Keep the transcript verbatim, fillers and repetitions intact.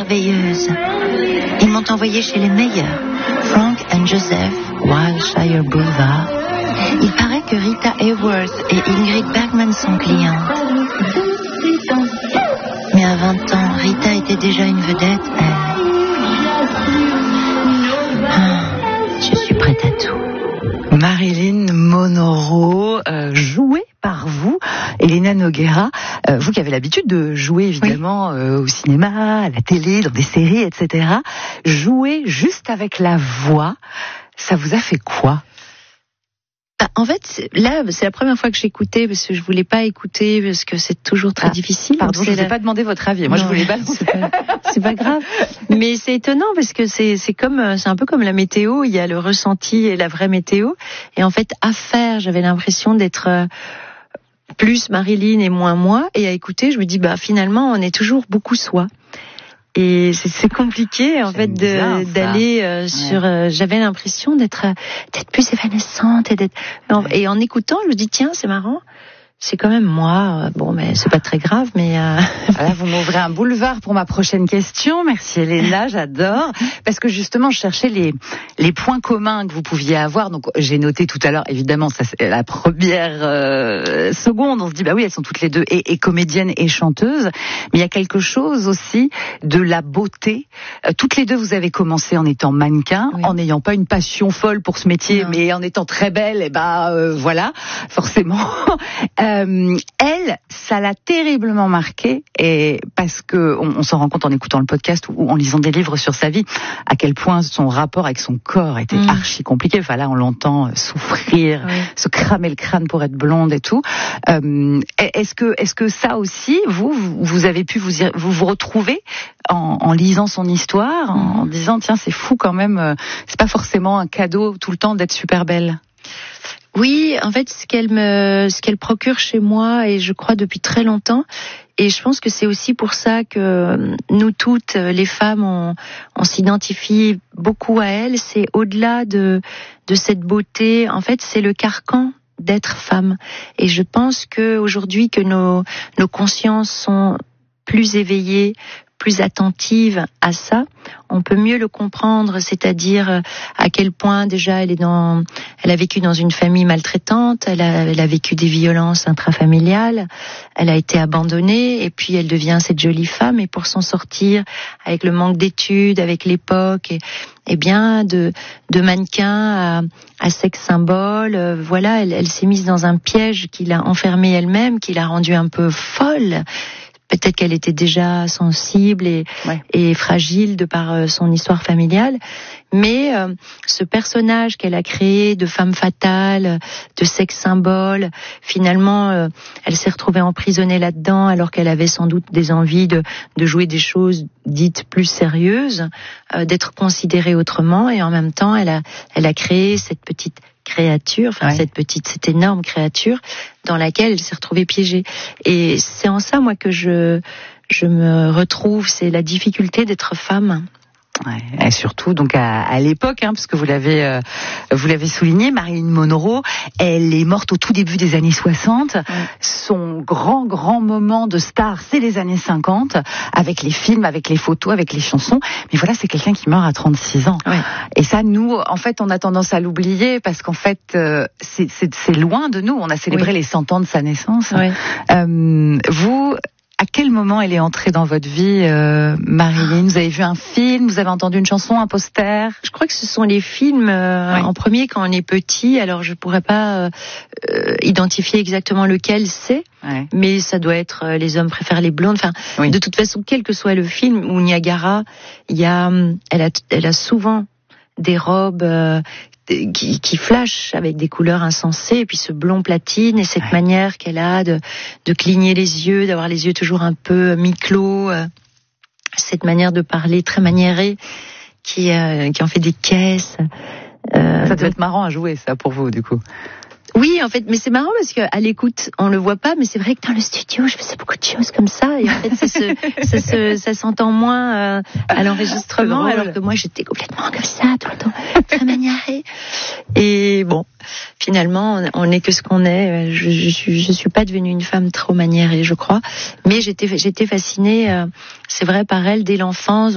merveilleuse. Ils m'ont envoyé chez les meilleurs. Frank and Joseph, Wilshire Boulevard. Il paraît que Rita Hayworth et Ingrid Bergman sont clientes. Mais à vingt ans, Rita était déjà une vedette, elle. Ah, je suis prête à tout. Marilyn Monroe, euh, jouée par vous, Elena Nogueira, euh, vous qui avez l'habitude de jouer évidemment oui. euh, au cinéma, à la télé, dans des séries, et cetera. Jouer juste avec la voix, ça vous a fait quoi ? Bah, en fait, là, c'est la première fois que j'écoutais parce que je voulais pas écouter parce que c'est toujours très ah, difficile. Pardon, je ne la... vous ai pas demandé votre avis. Moi, non, je voulais pas. C'est pas, c'est pas grave. Mais c'est étonnant parce que c'est c'est comme c'est un peu comme la météo. Il y a le ressenti et la vraie météo. Et en fait, à faire, j'avais l'impression d'être euh, plus Marilyn et moins moi. Et à écouter, je me dis bah finalement, on est toujours beaucoup soi. Et c'est, c'est compliqué en fait de, bien, d'aller euh, ouais. sur. Euh, j'avais l'impression d'être euh, d'être plus évanescente et d'être. Ouais. Et en écoutant, je me dis tiens, c'est marrant. C'est quand même moi. Bon, mais c'est pas très grave, mais. Euh... Voilà, vous m'ouvrez un boulevard pour ma prochaine question. Merci Elena, j'adore. Parce que justement, je cherchais les les points communs que vous pouviez avoir. Donc, j'ai noté tout à l'heure. Évidemment, ça c'est la première euh, seconde. On se dit bah oui, elles sont toutes les deux et, et comédiennes et chanteuses. Mais il y a quelque chose aussi de la beauté. Euh, toutes les deux, vous avez commencé en étant mannequin, oui. en n'ayant pas une passion folle pour ce métier, non. mais en étant très belle. Et bah euh, voilà, forcément. Euh, elle, ça l'a terriblement marquée, et parce que on, on s'en rend compte en écoutant le podcast ou en lisant des livres sur sa vie, à quel point son rapport avec son corps était mmh. archi compliqué. Enfin là, on l'entend souffrir, oui. se cramer le crâne pour être blonde et tout. Euh, est-ce que, est-ce que ça aussi, vous, vous avez pu vous y, vous, vous retrouver en, en lisant son histoire, en, en disant tiens, c'est fou quand même. C'est pas forcément un cadeau tout le temps d'être super belle. Oui, en fait, ce qu'elle me, ce qu'elle procure chez moi, et je crois depuis très longtemps, et je pense que c'est aussi pour ça que nous toutes, les femmes, on, on s'identifie beaucoup à elle. C'est au-delà de, de cette beauté. En fait, c'est le carcan d'être femme. Et je pense que aujourd'hui que nos, nos consciences sont plus éveillées, plus attentive à ça, on peut mieux le comprendre, c'est-à-dire à quel point déjà elle est dans, elle a vécu dans une famille maltraitante, elle a, elle a vécu des violences intrafamiliales, elle a été abandonnée et puis elle devient cette jolie femme et pour s'en sortir avec le manque d'études, avec l'époque et, et bien de, de mannequin à, à sexe symbole, euh, voilà, elle, elle s'est mise dans un piège qui l'a enfermée elle-même, qui l'a rendue un peu folle. Peut-être qu'elle était déjà sensible et, ouais. et fragile de par euh, son histoire familiale. Mais euh, ce personnage qu'elle a créé de femme fatale, de sexe symbole, finalement, euh, elle s'est retrouvée emprisonnée là-dedans alors qu'elle avait sans doute des envies de, de jouer des choses dites plus sérieuses, euh, d'être considérée autrement. Et en même temps, elle a, elle a créé cette petite créature, enfin ouais. cette petite, cette énorme créature dans laquelle elle s'est retrouvée piégée. Et c'est en ça, moi, que je, je me retrouve. C'est la difficulté d'être femme. Ouais, et surtout donc à, à l'époque, hein, parce que vous l'avez, euh, vous l'avez souligné, Marilyn Monroe, elle est morte au tout début des années soixante. Ouais. Son grand grand moment de star, c'est les années cinquante, avec les films, avec les photos, avec les chansons. Mais voilà, c'est quelqu'un qui meurt à trente-six ans. Ouais. Et ça, nous, en fait, on a tendance à l'oublier parce qu'en fait, euh, c'est, c'est, c'est loin de nous. On a célébré oui. les cent ans de sa naissance. Ouais. Euh, vous. À quel moment elle est entrée dans votre vie, euh, Marilyn ? Vous avez vu un film, vous avez entendu une chanson, un poster ? Je crois que ce sont les films euh, oui. en premier quand on est petit. Alors je pourrais pas euh, identifier exactement lequel c'est, oui. mais ça doit être euh, Les hommes préfèrent les blondes. Enfin, oui. de toute façon, quel que soit le film ou Niagara, il y a, elle a, elle a souvent des robes. Euh, Qui, qui flash avec des couleurs insensées, et puis ce blond platine et cette ouais. manière qu'elle a de, de cligner les yeux, d'avoir les yeux toujours un peu mi-clos, euh, cette manière de parler très maniérée qui, euh, qui en fait des caisses. Euh, ça devait être marrant à jouer, ça, pour vous, du coup. Oui, en fait, mais c'est marrant parce qu'à l'écoute, on le voit pas, mais c'est vrai que dans le studio, je faisais beaucoup de choses comme ça, et en fait, ça, se, ça, se, ça s'entend moins euh, à l'enregistrement, alors que moi, j'étais complètement comme ça, tout le temps, très maniérée. Et bon, finalement, on n'est que ce qu'on est. Je, je suis, je suis pas devenue une femme trop maniérée, je crois, mais j'étais, j'étais fascinée. Euh, c'est vrai par elle dès l'enfance.